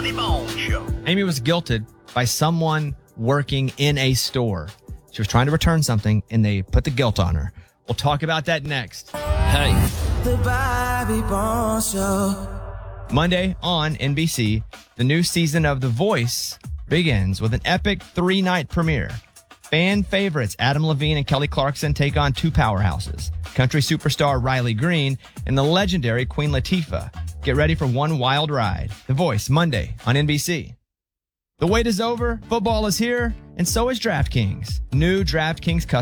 Bobby Bones Show. Amy was guilted by someone working in a store. She was trying to return something, and they put the guilt on her. We'll talk about that next. Hey. The Bobby Bones Show. Monday on NBC, the new season of The Voice begins with an epic 3-night premiere. Fan favorites Adam Levine and Kelly Clarkson take on two powerhouses, country superstar Riley Green and the legendary Queen Latifah. Get ready for one wild ride. The Voice, Monday on NBC. The wait is over, football is here, and so is DraftKings. New DraftKings